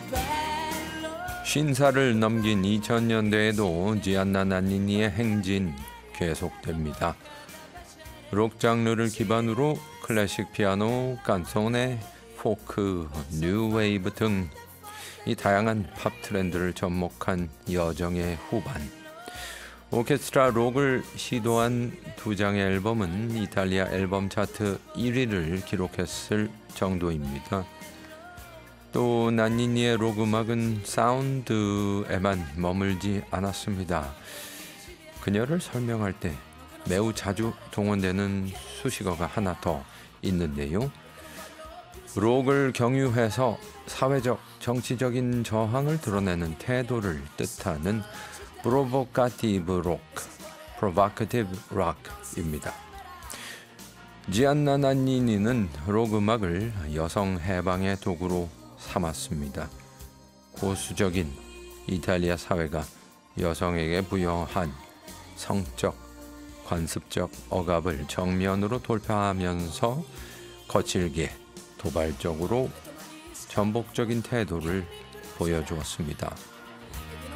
쉰살을 넘긴 2000년대에도 지안나 난니니의 행진 계속됩니다. 록 장르를 기반으로 클래식 피아노, 깐소네, 포크, 뉴웨이브 등 이 다양한 팝 트렌드를 접목한 여정의 후반. 오케스트라 록을 시도한 두 장의 앨범은 이탈리아 앨범 차트 1위를 기록했을 정도입니다. 또 난니니의 록 음악은 사운드에만 머물지 않았습니다. 그녀를 설명할 때 매우 자주 동원되는 수식어가 하나 더 있는데요. 록을 경유해서 사회적, 정치적인 저항을 드러내는 태도를 뜻하는 프로보카티브 록, 프로보카티브 록입니다. 지안나 난니니는 록 음악을 여성 해방의 도구로 삼았습니다. 고수적인 이탈리아 사회가 여성에게 부여한 성적, 관습적 억압을 정면으로 돌파하면서 거칠게 도발적으로 전복적인 태도를 보여주었습니다.